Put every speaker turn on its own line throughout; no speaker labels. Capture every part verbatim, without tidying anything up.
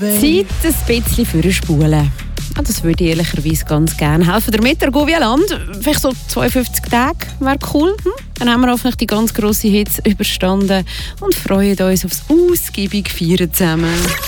Zeit ein bisschen für eine Spule. Ja, das würde ich ehrlicherweise ganz gerne helfen. Der mit Argovia Land, vielleicht so zweiundfünfzig Tage, wäre cool. Hm? Dann haben wir hoffentlich die ganz grosse Hitze überstanden und freuen uns aufs ausgiebige Feiern zusammen.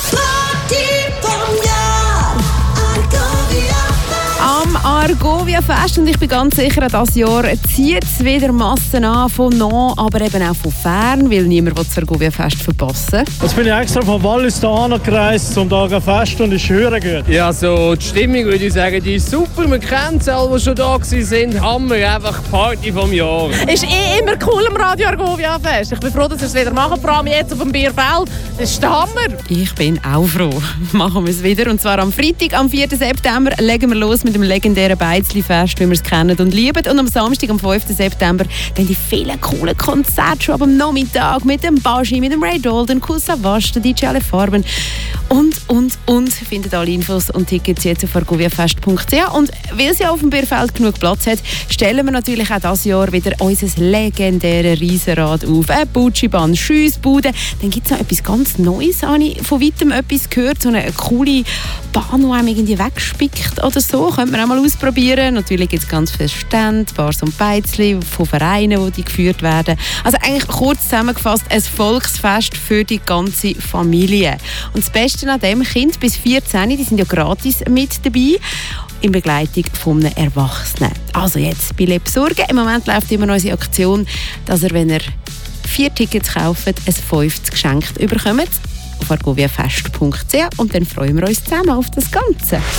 Am Argovia Fest, und ich bin ganz sicher, dieses Jahr zieht es wieder Massen an, von nah, aber eben auch von fern, weil niemand das Argovia Fest verpassen.
Jetzt bin ich extra von Wallis hierher gereist, um hier Fest, und ist höher gut.
Ja, so die Stimmung würde ich sagen, die ist super. Wir kennen es alle, die schon da waren. Hammer, einfach Party vom Jahr.
Es ist eh immer cool am Radio Argovia Fest. Ich bin froh, dass wir es wieder machen, vor allem jetzt auf dem Bierfeld. Das ist der Hammer.
Ich bin auch froh. Machen wir es wieder. Und zwar am Freitag, am vierten September, legen wir los mit dem legendären Beizli-Fest, wie wir es kennen und lieben. Und am Samstag, am fünften September, dann die vielen coolen Konzerte schon am Nachmittag mit dem Baschi, mit dem Ray Dalton, Kool Savas, D J Alle Farben und, und, und. Findet alle Infos und Tickets jetzt auf argoviafest punkt c h. Und weil es ja auf dem Bierfeld genug Platz hat, stellen wir natürlich auch dieses Jahr wieder unser legendäres Riesenrad auf. Eine Butschibahn, Schiessbude. Dann gibt es noch etwas ganz Neues, habe ich von weitem etwas gehört. So eine coole Bahn, die einem irgendwie wegspickt oder so. Könnte man auch mal ausprobieren. Natürlich gibt es ganz viele Stände, Bars und Beizli von Vereinen, die geführt werden. Also eigentlich kurz zusammengefasst ein Volksfest für die ganze Familie. Und das Beste an dem, Kind bis vierzehn, die sind ja gratis mit dabei, in Begleitung von einem Erwachsenen. Also jetzt Billett besorgen. Im Moment läuft immer noch unsere Aktion, dass ihr, wenn ihr vier Tickets kauft, ein fünftes geschenkt bekommt auf argoviafest punkt c h, und dann freuen wir uns zusammen auf das Ganze.